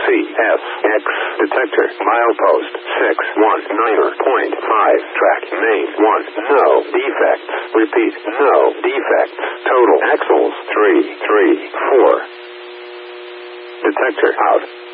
CSX detector. Milepost 619.5. Track main 1. No defects. Repeat, no defects. Total axles 334. Detector out.